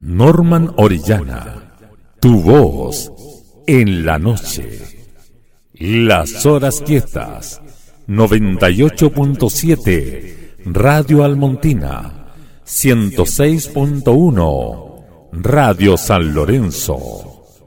Norman Orellana, tu voz en la noche. Las horas quietas, 98.7, Radio Almontina, 106.1, Radio San Lorenzo.